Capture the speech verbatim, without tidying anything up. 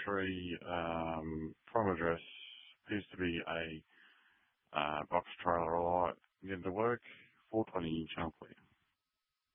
three, um, prime address appears to be a uh, box trailer. All right, get to work. four twenty Chumpley.